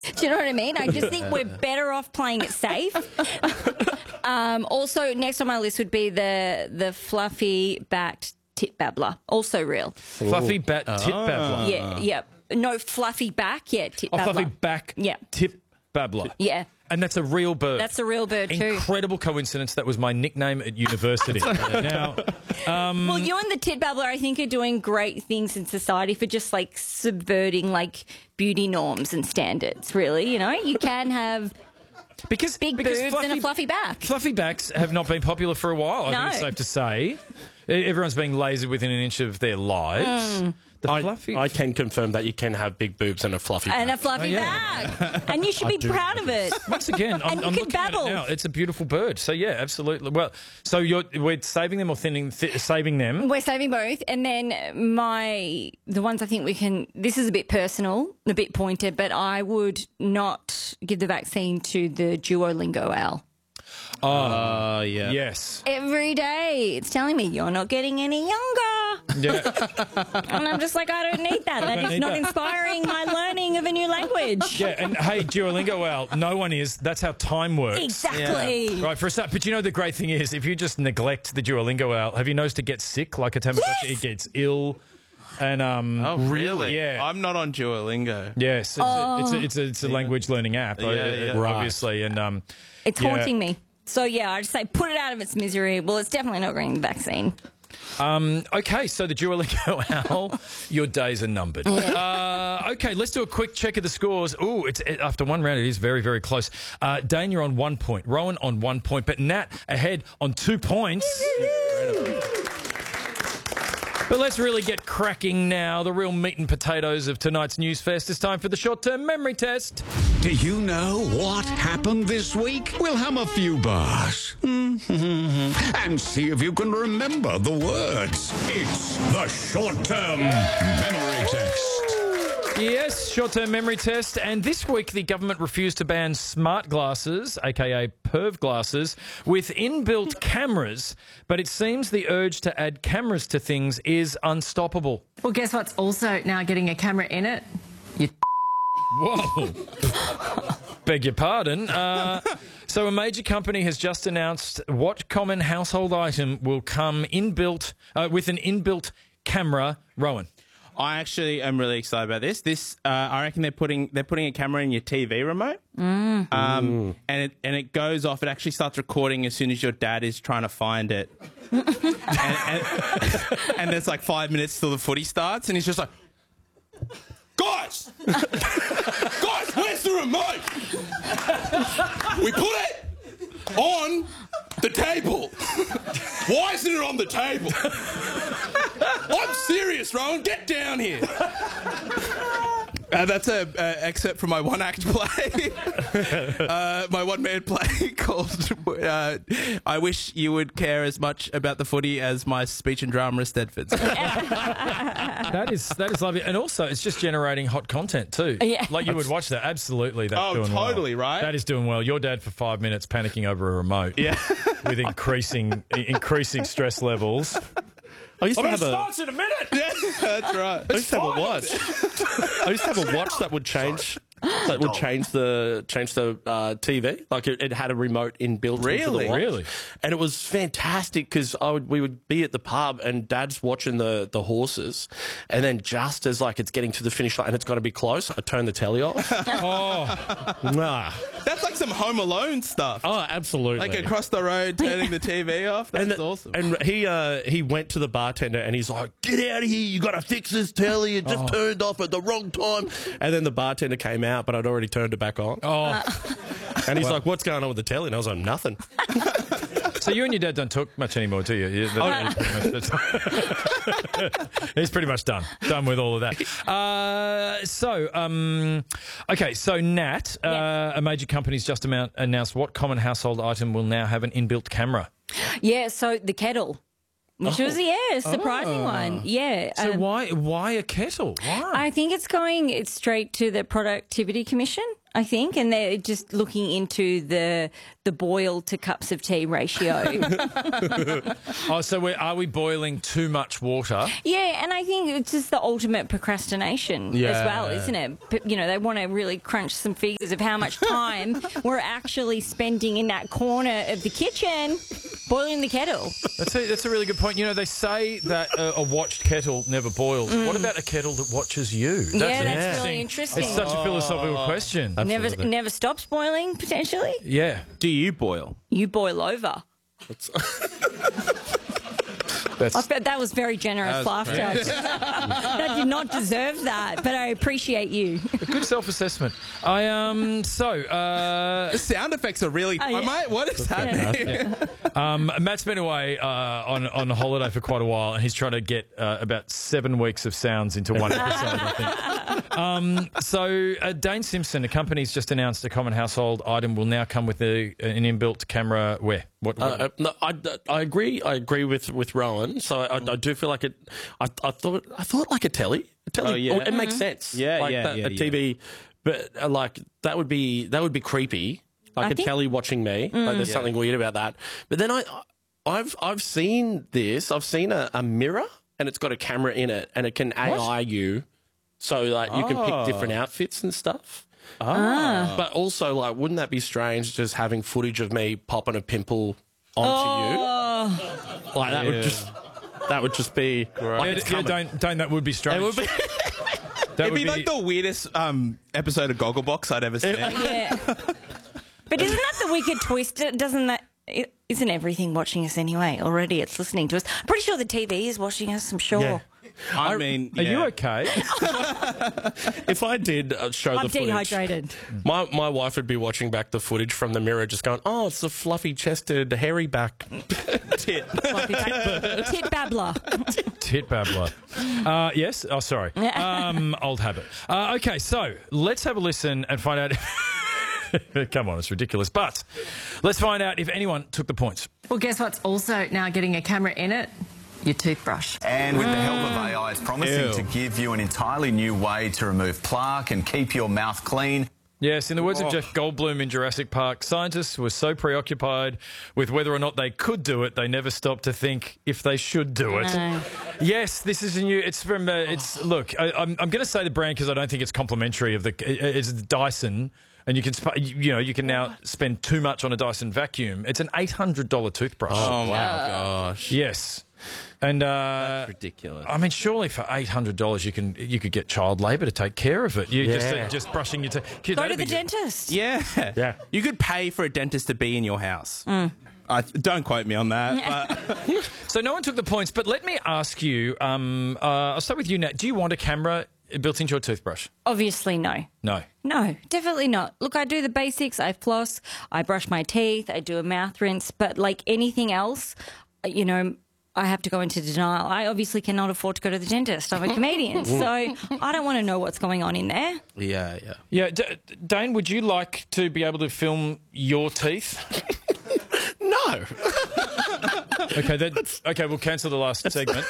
Do you know what I mean? I just think we're better off playing it safe. Also, next on my list would be the fluffy-backed tit babbler, also real. Fluffy bat tit babbler. Yeah, yeah. No, fluffy back, tit babbler. Fluffy back tit babbler. Yeah. And that's a real bird. That's a real bird too. Incredible coincidence. That was my nickname at university. Now, well, you and the tit babbler, I think, are doing great things in society for just like subverting like beauty norms and standards. Really, you know, you can have because big boobs and a fluffy back. Fluffy backs have not been popular for a while. I think it's safe to say. Everyone's being lasered within an inch of their lives. I can confirm that you can have big boobs and a fluffy back. And a fluffy back. And you should be proud of it. Once again, I'm looking at it now. It's a beautiful bird. So, yeah, absolutely. Well, so we're saving them or saving them? We're saving both. And then the ones I think we can, this is a bit personal, a bit pointed, but I would not give the vaccine to the Duolingo owl. Oh, yeah. Yes. Every day it's telling me you're not getting any younger. Yeah. And I'm just like, I don't need that. That is not inspiring my learning of a new language. Yeah, and hey, Duolingo owl, no one is. That's how time works. Exactly. Yeah. Right, for a start. But you know the great thing is, if you just neglect the Duolingo owl, have you noticed it gets sick like a Tamagotchi? Yes! It gets ill. And oh, really? Yeah. I'm not on Duolingo. Yes, it's a language learning app, obviously. And it's haunting me. So, yeah, I just say put it out of its misery. Well, it's definitely not getting the vaccine. Okay, so the Duolingo owl, your days are numbered. Okay, let's do a quick check of the scores. Ooh, after one round, it is very, very close. Dane, you're on 1 point. Rowan on 1 point. But Nat ahead on 2 points. But let's really get cracking now. The real meat and potatoes of tonight's News Fest. It's time for the short-term memory test. Do you know what happened this week? We'll hum a few bars and see if you can remember the words. It's the short-term memory test. Yes, short-term memory test. And this week, the government refused to ban smart glasses, a.k.a. perv glasses, with inbuilt cameras. But it seems the urge to add cameras to things is unstoppable. Well, guess what's also now getting a camera in it? Whoa. Beg your pardon. So a major company has just announced what common household item will come inbuilt with an inbuilt camera. Rowan. I actually am really excited about this. I reckon they're putting a camera in your TV remote, and it goes off. It actually starts recording as soon as your dad is trying to find it, and there's like 5 minutes till the footy starts, and he's just like, guys, where's the remote? We put it on the table. Why isn't it on the table? I'm serious, Rowan. Get down here. That's an excerpt from my one-act play, my one-man play called I Wish You Would Care As Much About the Footy as My Speech and Drama Stedfords. That is lovely. And also, it's just generating hot content too. Yeah. Like you would watch that. Absolutely. That's doing totally, well. right? That is doing well. Your dad for 5 minutes panicking over a remote. Yeah. With increasing stress levels. I used to have starts in a minute. Yeah, that's right. I used to have a watch. I used to have a watch that would change. That would change the TV. Like it had a remote inbuilt into the watch. Really? And it was fantastic because we would be at the pub and Dad's watching the horses, and then just as like it's getting to the finish line and it's got to be close, I turn the telly off. Nah. That's like some Home Alone stuff. Oh, absolutely. Like across the road, turning the TV off. That's awesome. And he went to the bartender and he's like, "Get out of here! You got to fix this telly. It just turned off at the wrong time." And then the bartender came out, but I'd already turned it back on. And he's like, "What's going on with the telly?" And I was like, "Nothing." So you and your dad don't talk much anymore, do you? He's pretty much done with all of that. Okay, so Nat, a major company's just announced what common household item will now have an inbuilt camera. Yeah, so the kettle. Which was a surprising one. Yeah. So why a kettle? Why? I think it's going straight to the Productivity Commission. I think, and they're just looking into the boil to cups of tea ratio. So are we boiling too much water? Yeah, and I think it's just the ultimate procrastination as well, isn't it? They want to really crunch some figures of how much time we're actually spending in that corner of the kitchen boiling the kettle. That's a really good point. They say that a watched kettle never boils. What about a kettle that watches you? That's really interesting. It's such a philosophical question. Never stops boiling, potentially? Yeah. Do you boil? You boil over. I bet that was very generous laughter. That did not deserve that, but I appreciate you. A good self-assessment. The sound effects are really... Mate, what is happening? Matt's been away on holiday for quite a while, and he's trying to get about 7 weeks of sounds into one episode, I think. Dane Simpson, a company's just announced a common household item will now come with an inbuilt camera where? No, I agree. I agree with Rowan. So I do feel like it. I thought like a telly. It makes sense. Yeah, like a TV, but that would be creepy. Like a telly watching me. Like there's something weird about that. But then I've seen this. I've seen a mirror and it's got a camera in it and it can AI you, so like you can pick different outfits and stuff. But also, like, wouldn't that be strange just having footage of me popping a pimple onto you? Like that would just be like, don't that would be strange. It would be. It'd be like the weirdest episode of Gogglebox I'd ever seen. Yeah. But isn't that the wicked twist? Isn't everything watching us anyway? Already it's listening to us. I'm pretty sure the TV is watching us, I'm sure. Yeah. I mean, are you okay? If I did show the footage, dehydrated. My wife would be watching back the footage from the mirror, just going, "Oh, it's a fluffy-chested, hairy back tit, tit babbler." Tit babbler. Yes. Oh, sorry. Old habit. Okay, so let's have a listen and find out. Come on, it's ridiculous. But let's find out if anyone took the points. Well, guess what's also now getting a camera in it? Your toothbrush. And with the help of AI, it's promising to give you an entirely new way to remove plaque and keep your mouth clean. Yes, in the words of Jeff Goldblum in Jurassic Park, scientists were so preoccupied with whether or not they could do it, they never stopped to think if they should do it. Yes, this is a new. It's from. Look, I'm going to say the brand because I don't think it's complimentary of the. It's Dyson. And you can, you can now spend too much on a Dyson vacuum. It's an $800 toothbrush. Oh my gosh! Yes, and that's ridiculous. I mean, surely for $800 you could get child labour to take care of it. You just brushing your teeth. Go to the dentist. Yeah. You could pay for a dentist to be in your house. Don't quote me on that. But. So no one took the points, but let me ask you. I'll start with you, Nat. Do you want a camera built into your toothbrush? Obviously, no. No. No, definitely not. Look, I do the basics. I floss, I brush my teeth, I do a mouth rinse. But like anything else, I have to go into denial. I obviously cannot afford to go to the dentist. I'm a comedian, so I don't want to know what's going on in there. Yeah. Dane, would you like to be able to film your teeth? No. Okay, we'll cancel the last segment.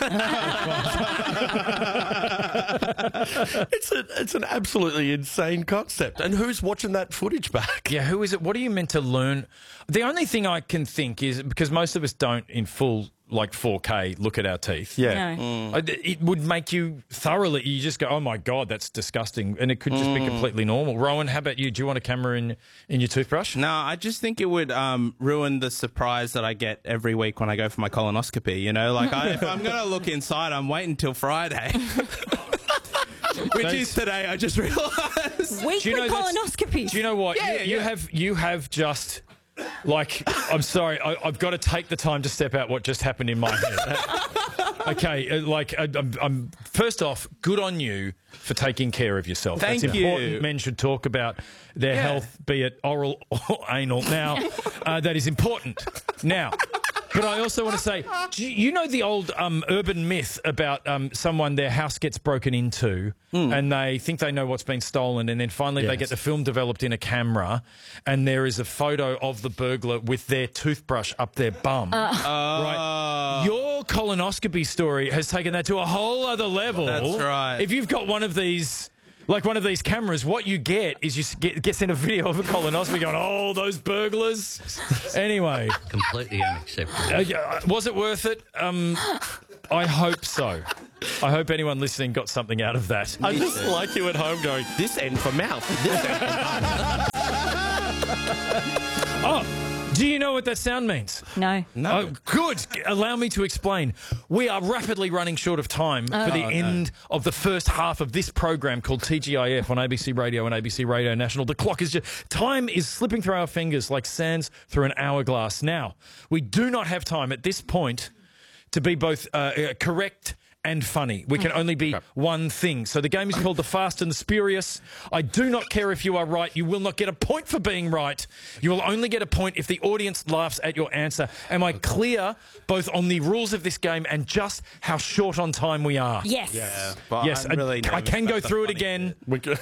It's an absolutely insane concept. And who's watching that footage back? Yeah, who is it? What are you meant to learn? The only thing I can think is, because most of us don't in full, like 4K, look at our teeth. Yeah. No. It would make you thoroughly, you just go, oh my God, that's disgusting. And it could just be completely normal. Rowan, how about you? Do you want a camera in your toothbrush? No, I just think it would ruin the surprise that I get every week when I go for my colonoscopy. If I'm going to look inside, I'm waiting till Friday. Which is today, I just realised. Weekly colonoscopies. Do you know what? You have just... Like, I'm sorry, I've got to take the time to step out what just happened in my head. Okay, I'm first off, good on you for taking care of yourself. Thank That's you. important. Men should talk about their health, be it oral or anal. Now, that is important. Now, but I also want to say, do you know the old urban myth about someone, their house gets broken into and they think they know what's been stolen, and then finally they get the film developed in a camera and there is a photo of the burglar with their toothbrush up their bum. Right? Your colonoscopy story has taken that to a whole other level. That's right. If you've got one of these like one of these cameras, what you get is get sent a video of a colonoscopy going, oh, those burglars. Anyway. Completely unacceptable. Was it worth it? I hope so. I hope anyone listening got something out of that. I just like you at home going, this end for mouth, this end for mouth. Oh, do you know what that sound means? No. Oh, good. Allow me to explain. We are rapidly running short of time for the end of the first half of this program called TGIF on ABC Radio and ABC Radio National. The clock is time is slipping through our fingers like sands through an hourglass. Now, we do not have time at this point to be both correct and funny. We can only be one thing. So the game is called The Fast and the Spurious. I do not care if you are right. You will not get a point for being right. You will only get a point if the audience laughs at your answer. Am I clear both on the rules of this game and just how short on time we are? Yes. Yeah, but Yes, I'm really I can go through it again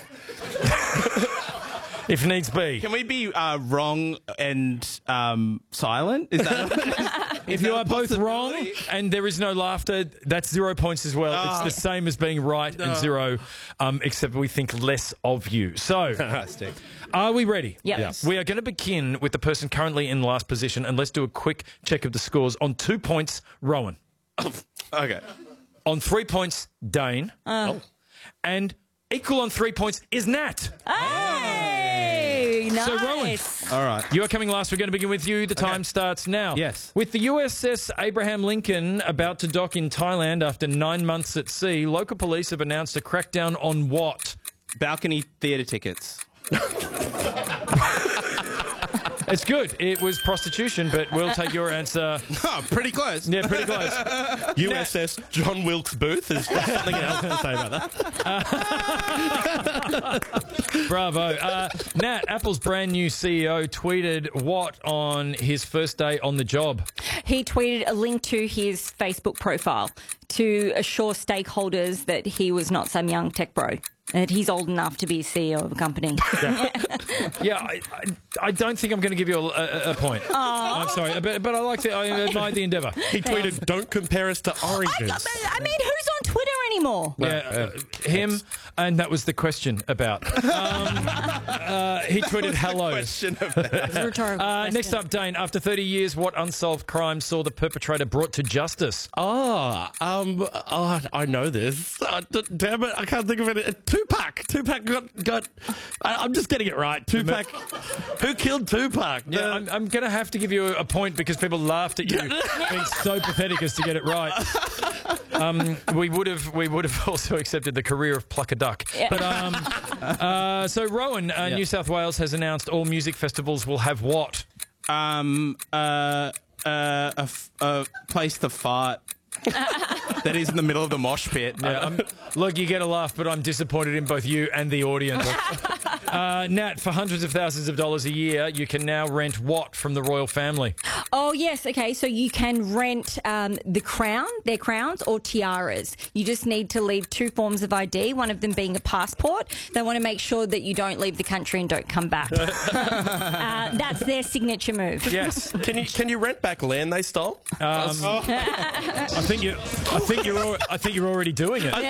if needs be. Can we be wrong and silent? Is that If you are both wrong and there is no laughter, that's 0 points as well. It's the same as being right and 0, except we think less of you. So, are we ready? Yep. Yes. We are going to begin with the person currently in last position, and let's do a quick check of the scores. On 2 points, Rowan. Okay. On 3 points, Dane. And equal on 3 points is Nat. Hey, nice. So, Rowan. All right. You are coming last. We're going to begin with you. The time starts now. Yes. With the USS Abraham Lincoln about to dock in Thailand after 9 months at sea, local police have announced a crackdown on what? Balcony theatre tickets. It's good. It was prostitution, but we'll take your answer. Oh, pretty close. Yeah, pretty close. USS John Wilkes Booth is something else to say about that. Bravo. Nat, Apple's brand new CEO tweeted what on his first day on the job? He tweeted a link to his Facebook profile to assure stakeholders that he was not some young tech bro, that he's old enough to be CEO of a company. Yeah, I don't think I'm going to give you a point. I'm sorry, but I admire the endeavour. He tweeted, don't compare us to oranges. I mean, who's on Twitter anymore? Yeah, him, and that was the question about. He tweeted hello. It's a rhetorical question. Next up, Dane. After 30 years, what unsolved crime saw the perpetrator brought to justice? I know this. Damn it, I can't think of it. Tupac. Tupac got. I'm just getting it right. Tupac. Who killed Tupac? Yeah, I'm going to have to give you a point because people laughed at you being so pathetic as to get it right. We would have also accepted the career of Pluck a Duck. Yeah. But so Rowan, New South Wales has announced all music festivals will have what? A place to fart. That is in the middle of the mosh pit. Yeah, look, you get a laugh, but I'm disappointed in both you and the audience. Nat, for hundreds of thousands of dollars a year, you can now rent what from the royal family? Oh, yes. Okay, so you can rent their crowns or tiaras. You just need to leave 2 forms of ID, one of them being a passport. They want to make sure that you don't leave the country and don't come back. That's their signature move. Yes. Can you rent back land they stole? I think you're already doing it.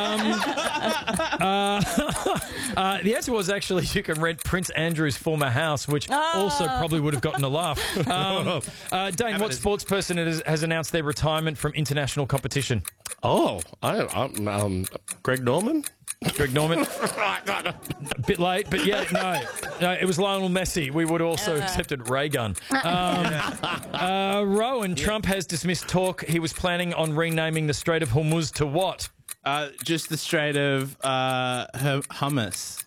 The answer was actually you can rent Prince Andrew's former house, which also probably would have gotten a laugh. Dane, what sports person has announced their retirement from international competition? Greg Norman. Greg Norman. A bit late, but yeah, no, it was Lionel Messi. We would have also accepted Ray Gun. Rowan, Trump has dismissed talk he was planning on renaming the Strait of Hormuz to what? Just the Strait of hummus.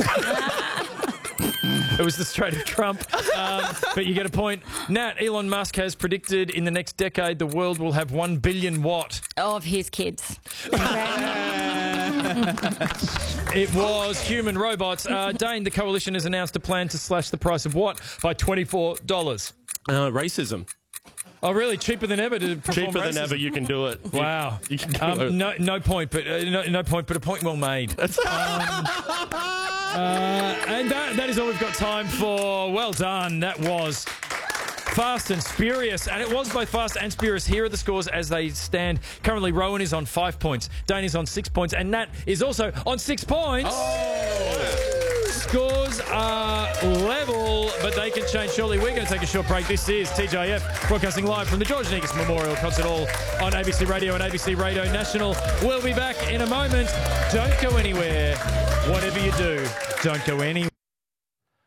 It was the Strait of Trump, but you get a point. Nat, Elon Musk has predicted in the next decade the world will have 1 billion what? Of his kids. It was human robots. Dane, the coalition has announced a plan to slash the price of what by $24? Racism. Oh, really? Cheaper than ever to perform Cheaper than racism? ever, you can do it. Wow. You can do it. No point, but no point, but a point well made. And that is all we've got time for. Well done. That was Fast and Spurious. And it was both Fast and Spurious. Here are the scores as they stand. Currently, Rowan is on 5 points. Dane is on 6 points. And Nat is also on 6 points. Scores are level, but they can change shortly. We're going to take a short break. This is TJF, broadcasting live from the George Negus Memorial Concert Hall on ABC Radio and ABC Radio National. We'll be back in a moment. Don't go anywhere. Whatever you do, don't go anywhere.